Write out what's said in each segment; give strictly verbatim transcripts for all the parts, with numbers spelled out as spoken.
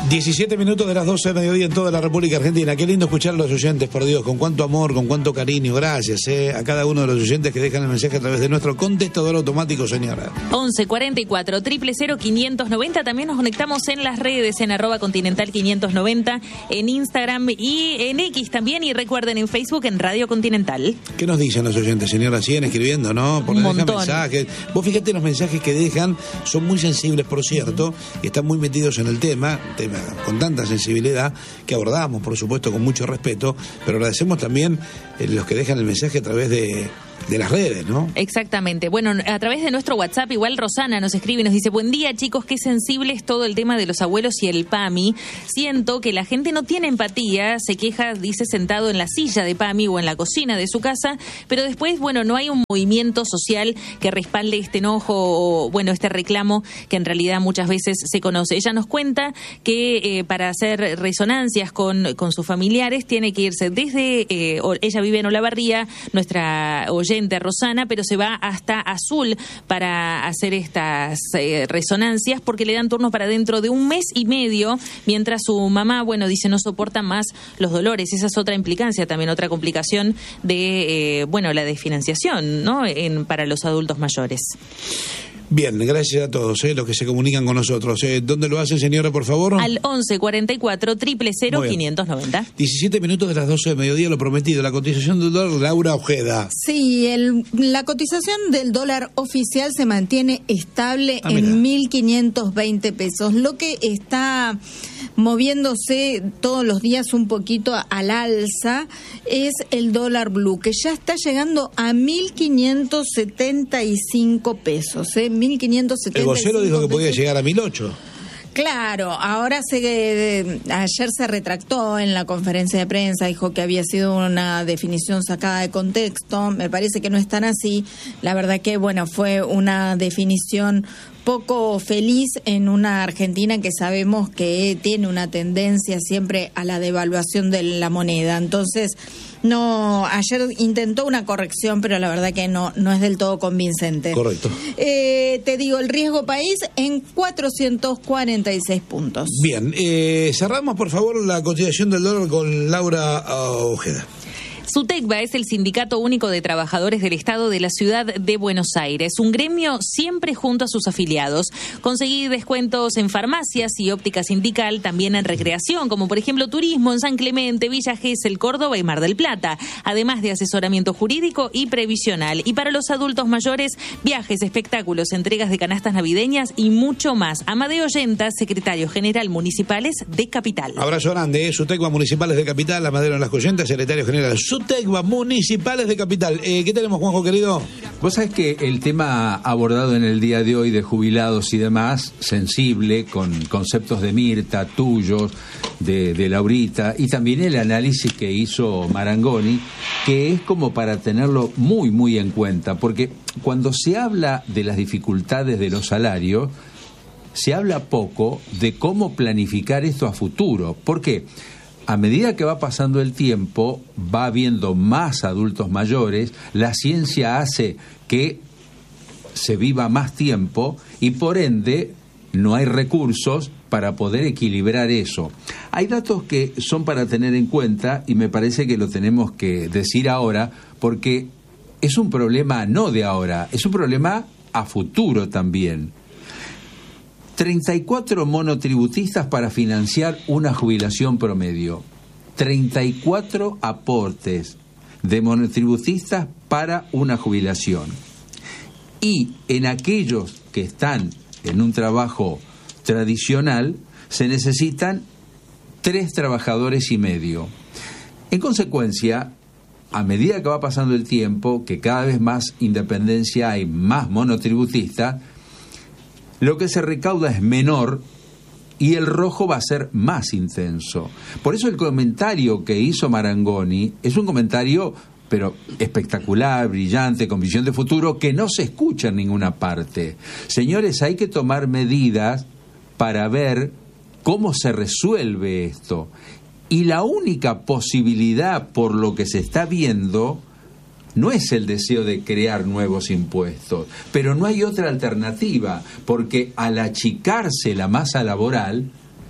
diecisiete minutos de las doce de mediodía en toda la República Argentina. Qué lindo escuchar a los oyentes, por Dios, con cuánto amor, con cuánto cariño. Gracias eh, a cada uno de los oyentes que dejan el mensaje a través de nuestro contestador automático, señora. once cuarenta y cuatro, cero cero quinientos noventa. También nos conectamos en las redes, en arroba continental quinientos noventa, en Instagram y en X también. Y recuerden, en Facebook, en Radio Continental. ¿Qué nos dicen los oyentes, señora? Siguen escribiendo, ¿no? Porque Un dejan montón. mensajes. Vos fíjate, los mensajes que dejan son muy sensibles, por cierto, y están muy metidos en el tema, tema con tanta sensibilidad que abordamos, por supuesto, con mucho respeto, pero agradecemos también eh, los que dejan el mensaje a través de, de las redes, ¿no? Exactamente. Bueno, a través de nuestro WhatsApp, igual Rosana nos escribe y nos dice: buen día, chicos, qué sensible es todo el tema de los abuelos y el PAMI. Siento que la gente no tiene empatía, se queja, dice, sentado en la silla de PAMI o en la cocina de su casa, pero después, bueno, no hay un movimiento social que respalde este enojo o, bueno, este reclamo que en realidad muchas veces se conoce. Ella nos cuenta que eh, para hacer resonancias con, con sus familiares tiene que irse desde, eh, ella vive en Olavarría, nuestra oyente Rosana, pero se va hasta Azul para hacer estas eh, resonancias porque le dan turno para dentro de un mes y medio, mientras su mamá, bueno, dice no soporta más los dolores. Esa es otra implicancia, también otra complicación de, eh, bueno, la desfinanciación, ¿no?, en, para los adultos mayores. Bien, gracias a todos eh, los que se comunican con nosotros. Eh, ¿Dónde lo hacen, señora, por favor? Al once cuarenta y cuatro, cero cero quinientos noventa. diecisiete minutos de las doce de mediodía, lo prometido. La cotización del dólar, Laura Ojeda. Sí, el, la cotización del dólar oficial se mantiene estable Ah, mira. en mil quinientos veinte pesos. Lo que está moviéndose todos los días un poquito al alza es el dólar blue, que ya está llegando a mil quinientos setenta y cinco pesos. ¿eh? mil quinientos setenta y cinco El vocero dijo que podía pesos. llegar a mil ocho. Claro, ahora se eh, ayer se retractó en la conferencia de prensa, dijo que había sido una definición sacada de contexto. Me parece que no es tan así. La verdad que, bueno, fue una definición poco feliz en una Argentina que sabemos que tiene una tendencia siempre a la devaluación de la moneda. Entonces, no, ayer intentó una corrección, pero la verdad que no, no es del todo convincente. Correcto. Eh, te digo, el riesgo país en cuatrocientos cuarenta y seis puntos. Bien, eh, cerramos por favor la cotización del dólar con Laura uh, Ojeda. SUTECBA es el Sindicato Único de Trabajadores del Estado de la Ciudad de Buenos Aires, un gremio siempre junto a sus afiliados. Conseguí descuentos en farmacias y óptica sindical, también en recreación, como por ejemplo turismo en San Clemente, Villa Gesell, Córdoba y Mar del Plata, además de asesoramiento jurídico y previsional. Y para los adultos mayores, viajes, espectáculos, entregas de canastas navideñas y mucho más. Amadeo Ollenta, secretario general municipales de Capital. Abrazo grande, eh, SUTECBA Municipales de Capital, Amadeo en las Coyentas, secretario general SUTECBA Municipales de Capital. Eh, ¿Qué tenemos, Juanjo, querido? Vos sabés que el tema abordado en el día de hoy de jubilados y demás, sensible, con conceptos de Mirta, tuyos, de, de Laurita, y también el análisis que hizo Marangoni, que es como para tenerlo muy, muy en cuenta, porque cuando se habla de las dificultades de los salarios, se habla poco de cómo planificar esto a futuro. ¿Por qué? A medida que va pasando el tiempo, va habiendo más adultos mayores, la ciencia hace que se viva más tiempo y por ende no hay recursos para poder equilibrar eso. Hay datos que son para tener en cuenta y me parece que lo tenemos que decir ahora porque es un problema no de ahora, es un problema a futuro también. treinta y cuatro monotributistas para financiar una jubilación promedio. treinta y cuatro aportes de monotributistas para una jubilación. Y en aquellos que están en un trabajo tradicional, se necesitan tres trabajadores y medio. En consecuencia, a medida que va pasando el tiempo, que cada vez más independencia hay, más monotributistas, lo que se recauda es menor y el rojo va a ser más intenso. Por eso el comentario que hizo Marangoni es un comentario, pero espectacular, brillante, con visión de futuro, que no se escucha en ninguna parte. Señores, hay que tomar medidas para ver cómo se resuelve esto. Y la única posibilidad, por lo que se está viendo, no es el deseo de crear nuevos impuestos, pero no hay otra alternativa, porque al achicarse la masa laboral,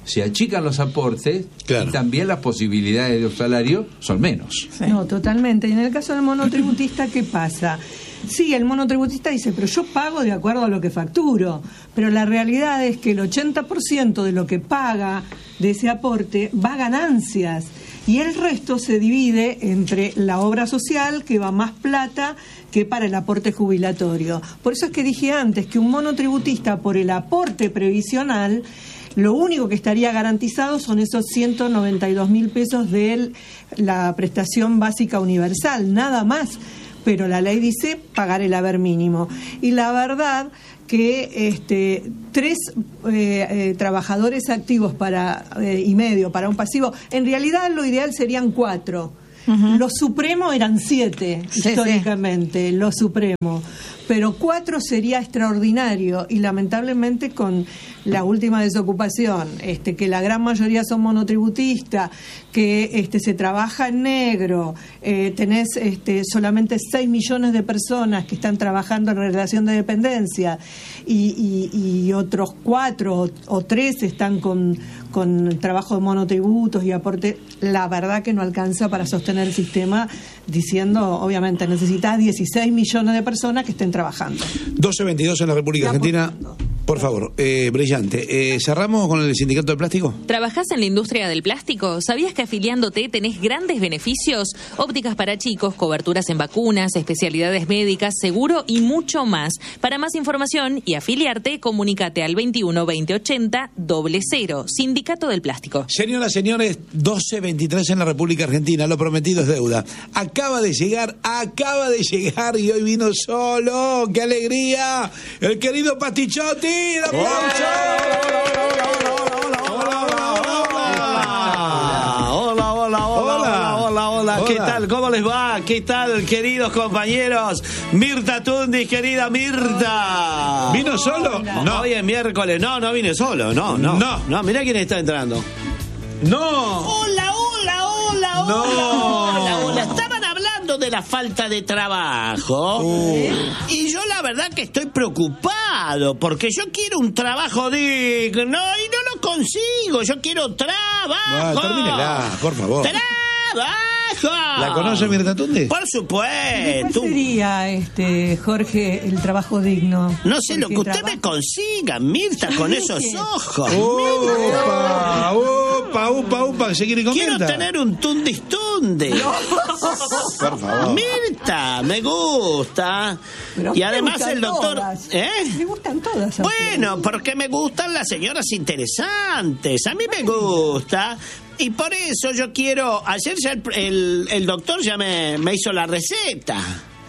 se achican los aportes, claro, y también las posibilidades de los salarios son menos. Sí. No, totalmente. Y en el caso del monotributista, ¿qué pasa? Sí, el monotributista dice, pero yo pago de acuerdo a lo que facturo, pero la realidad es que el ochenta por ciento de lo que paga de ese aporte va a ganancias y el resto se divide entre la obra social, que va más plata que para el aporte jubilatorio. Por eso es que dije antes que un monotributista, por el aporte previsional, lo único que estaría garantizado son esos ciento noventa y dos mil pesos de la prestación básica universal, nada más. Pero la ley dice pagar el haber mínimo. Y la verdad que este, tres eh, eh, trabajadores activos para eh, y medio para un pasivo, en realidad lo ideal serían cuatro. Uh-huh. Lo supremo eran siete, sí, históricamente, sí. Lo supremo. Pero cuatro sería extraordinario y lamentablemente con la última desocupación, este, que la gran mayoría son monotributistas, que este, se trabaja en negro, eh, tenés este, solamente seis millones de personas que están trabajando en relación de dependencia y, y, y otros cuatro o, o tres están con, con trabajo de monotributos y aporte, la verdad que no alcanza para sostener el sistema, diciendo, obviamente, necesitas dieciséis millones de personas que estén trabajando. doce veintidós en la República Argentina. Por favor, eh, brillante. Eh, ¿Cerramos con el sindicato del plástico? ¿Trabajás en la industria del plástico? ¿Sabías que afiliándote tenés grandes beneficios? Ópticas para chicos, coberturas en vacunas, especialidades médicas, seguro y mucho más. Para más información y afiliarte, comunícate al veintiuno veinte ochenta doble cero. Sindicato del Plástico. Señoras, señores, doce veintitrés en la República Argentina. Lo prometido es deuda. Acaba de llegar, acaba de llegar y hoy vino solo. ¡Qué alegría! El querido Pastichotti. ¡Un aplauso! Hola, hola, hola, hola, hola. ¿Qué tal? ¿Cómo les va? ¿Qué tal, queridos compañeros? Mirta Tundis, querida Mirta. ¿Vino solo? No. Hoy es miércoles. No, no vine solo. No, no. No, no, mirá quién está entrando. No. Hola, hola, hola, hola. No. Hola, hola. Estaban hablando de la falta de trabajo. Uh. Y yo la verdad que estoy preocupado porque yo quiero un trabajo digno y no lo consigo. Yo quiero trabajo. No, termínela, por favor. ¡Trabajo! ¿La conoce Mirta Tundis? Por supuesto. ¿Cuál sería, este, Jorge, el trabajo digno? No sé, lo que usted trabaja? me consiga, Mirta, con esos ojos. Upa, upa, upa, upa, ¿se quiere con Quiero Mirta? tener un tundis tundis. No. Por favor. Mirta, me gusta. Pero y además el doctor... Todas. ¿Eh? Me gustan todas. Bueno, porque me gustan las señoras interesantes. A mí me gusta... Y por eso yo quiero... Ayer ya el, el, el doctor ya me, me hizo la receta.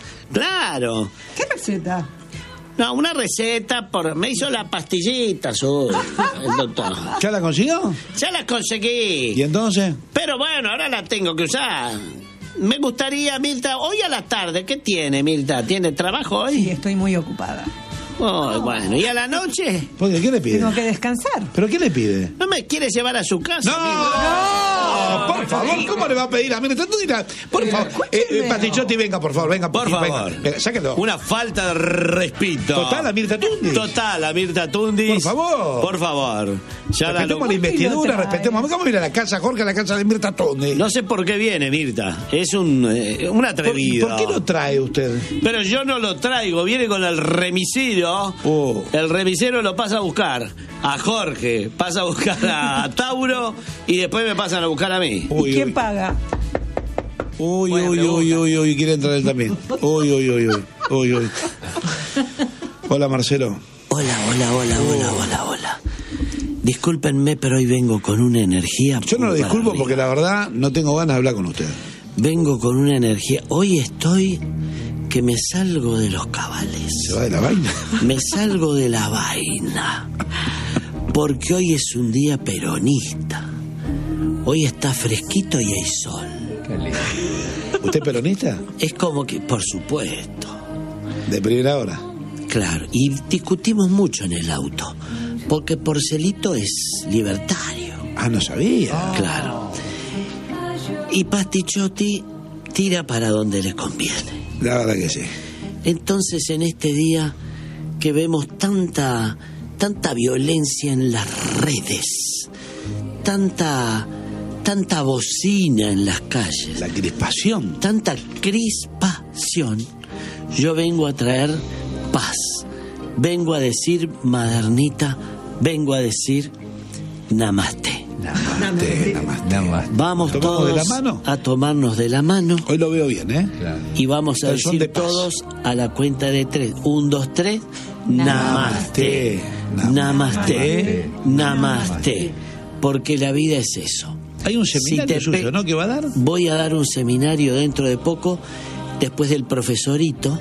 Claro. ¿Qué receta? No, una receta, por me hizo la pastillita, su, el doctor. ¿Ya la consiguió? Ya la conseguí. ¿Y entonces? Pero bueno, ahora la tengo que usar. Me gustaría, Mirta, hoy a la tarde, ¿qué tiene, Mirta? ¿Tiene trabajo hoy? Sí, estoy muy ocupada. Oh, bueno, ¿y a la noche? ¿Por qué le pide? Tengo que descansar. ¿Pero qué le pide? ¿No me quiere llevar a su casa? ¡No! No, por favor, ¿cómo le va a pedir a Mirta Tundis? Por favor, eh, eh, Pastichotti, venga, por favor, venga. Por venga, favor. Venga, sáquelo. Una falta de respeto. Total, a Mirta Tundis. Total, a Mirta Tundis. Por favor. Por favor. Ya respetemos la, la investidura, respetemos. Vamos a ir a la casa, Jorge, a la casa de Mirta Tundis. No sé por qué viene, Mirta. Es un, eh, un atrevido. ¿Por, ¿Por qué lo trae usted? Pero yo no lo traigo. Viene con el remisero. Oh. El remisero lo pasa a buscar a Jorge, pasa a buscar a Tauro y después me pasan a buscar a mí. Uy, ¿Y quién uy. paga? Uy, uy, uy, uy, uy, quiere entrar él también. Uy, uy, uy, uy, uy, uy. Hola, Marcelo. Hola, hola, hola, hola, hola, hola. Discúlpenme, pero hoy vengo con una energía. Yo no lo disculpo arriba. porque la verdad no tengo ganas de hablar con usted. Vengo con una energía. Hoy estoy que me salgo de los cabales. ¿Se va de la vaina? Me salgo de la vaina. Porque hoy es un día peronista. Hoy está fresquito y hay sol. ¿Usted es peronista? Es como que, por supuesto. De primera hora. Claro, y discutimos mucho en el auto. Porque Porcelito es libertario. Ah, no sabía. Claro. Y Pastichotti tira para donde le conviene. La verdad que sí. Entonces, en este día que vemos tanta, tanta violencia en las redes, tanta, tanta bocina en las calles, La crispación. tanta crispación, yo vengo a traer paz. Vengo a decir madernita, vengo a decir namaste. Namaste, namaste. Namaste. Vamos ¿Tomamos todos de la mano? a tomarnos de la mano Hoy lo veo bien, ¿eh? Claro. y vamos a Pero son decir de paz. todos a la cuenta de tres. Un, dos, tres. Namaste. Namaste. Namaste. Namaste. Porque la vida es eso. Hay un Si seminario te suyo, pe- ¿no? ¿Que va a dar? Voy a dar un seminario dentro de poco, después del profesorito.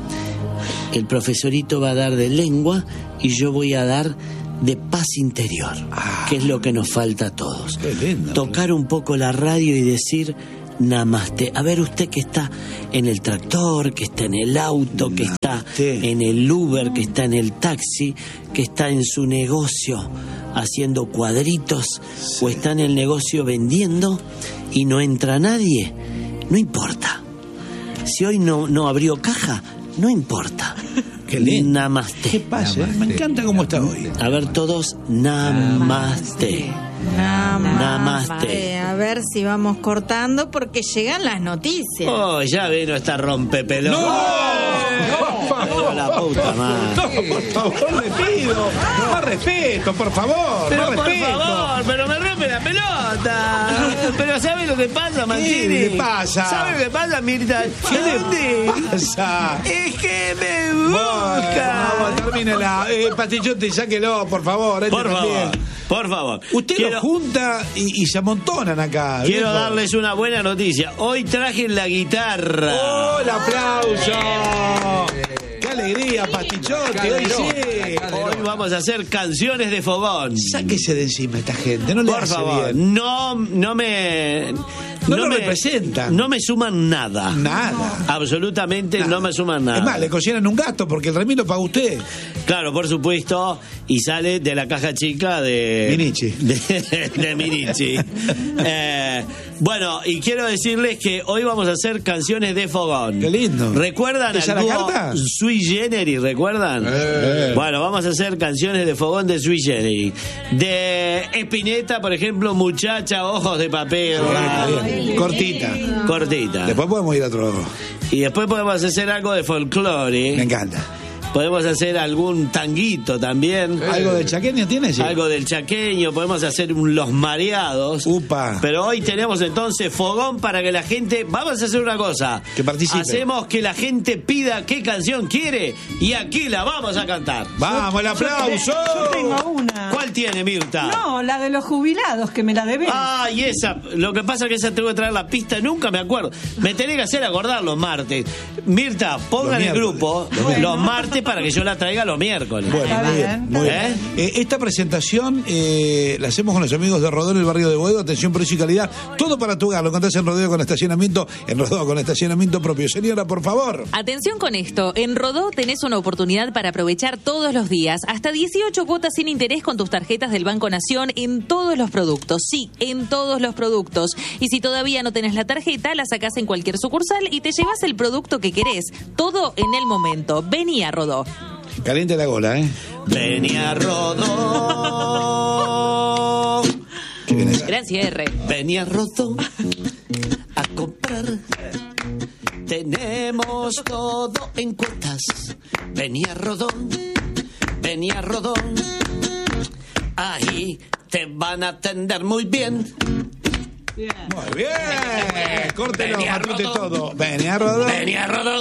El profesorito va a dar de lengua y yo voy a dar de paz interior, Ah. que es lo que nos falta a todos. Qué lindo. Tocar un poco la radio y decir namaste. A ver, usted que está en el tractor, que está en el auto, que está Namaste. en el Uber, que está en el taxi, que está en su negocio haciendo cuadritos o está en el negocio vendiendo y no entra nadie, no importa. Si hoy no, no abrió caja, no importa. Qué lindo. ¿Qué Namaste. pasa? Namaste. Me encanta cómo está hoy. A ver todos, namaste. Namaste. A ver si vamos cortando porque llegan las noticias. Oh, ya vino esta rompepelón. Pero la puta madre. No, por favor, le pido. Más respeto, por favor. Pero más por respeto. favor, pero me rompe la pelota. Pero ¿sabe lo que pasa, Mancini? le pasa? ¿Sabe lo que pasa, Mirta? ¿Qué le pasa? Es que me Bueno, busca. vamos, termínela. Eh, Pastillote, sáquelo, por favor. este Por favor, también. por favor. Usted quiero, lo junta y, y se amontonan acá. quiero viejo. darles una buena noticia. Hoy traje la guitarra. ¡Oh, el aplauso! ¡Qué alegría, Pastichote! Hoy sí. Hoy vamos a hacer canciones de fogón. Sáquese de encima esta gente, no le Por hace favor, bien. no, no me... No lo me representan. No me suman nada. Nada. Absolutamente Nada. no me suman nada. Es más, le cocinan un gato porque el remino paga usted. Claro, por supuesto, y sale de la caja chica de... Minichi. De, de Minichi. Eh, bueno, y quiero decirles que hoy vamos a hacer canciones de fogón. Qué lindo. ¿Recuerdan ¿Esa al la dúo carta? Sui Generis? ¿Recuerdan? Eh. Bueno, vamos a hacer canciones de fogón de Sui Generis. De Spinetta, por ejemplo, Muchacha, Ojos de Papel. Bien, bien. Cortita. Cortita. Después podemos ir a otro. Y después podemos hacer algo de Me folclore. encanta. Podemos hacer algún tanguito también. ¿Algo del chaqueño tiene? Sí. Algo del chaqueño, podemos hacer un Los Mareados. Upa. Pero hoy tenemos entonces fogón para que la gente... Vamos a hacer una cosa. Que participe. Hacemos que la gente pida qué canción quiere y aquí la vamos a cantar. ¡Vamos, el aplauso! Yo tengo una. ¿Cuál tiene, Mirta? No, la de los jubilados, que me la deben. Ah, y esa, lo que pasa es que esa tengo que traer la pista, nunca me acuerdo. Me tenés que hacer acordar los martes. Mirta, pongan Los el grupo miércoles. los martes para que yo la traiga los miércoles. Bueno, Está muy bien, bien, muy está bien. Eh, esta presentación eh, la hacemos con los amigos de Rodó en el barrio de Boedo. Atención, precio y calidad. Todo para tu hogar. Lo encontrás en Rodó con estacionamiento. En Rodó con estacionamiento propio. Señora, por favor. Atención con esto, en Rodó tenés una oportunidad para aprovechar todos los días hasta dieciocho cuotas sin interés con tus tarjetas del Banco Nación en todos los productos, sí, en todos los productos. Y si todavía no tenés la tarjeta, la sacás en cualquier sucursal y te llevas el producto que querés, todo en el momento. Vení a Rodó. Caliente la gola, ¿eh? Venía Rodó. Que viene esa. Gran cierre. Venía Rodó a comprar. Tenemos todo en cuotas. Venía Rodón, venía Rodón. Ahí te van a atender muy bien. Muy bien. Córtelo, Venía matute Rodó. todo. Venía Rodó. Venía Rodón.